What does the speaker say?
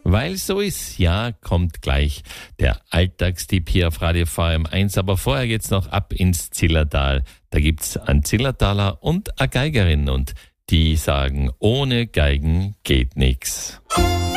Weil so ist, ja, kommt gleich der Alltagstipp hier auf Radio VM1. Aber vorher geht's noch ab ins Zillertal. Da gibt's einen Zillertaler und eine Geigerin und die sagen, ohne Geigen geht nix.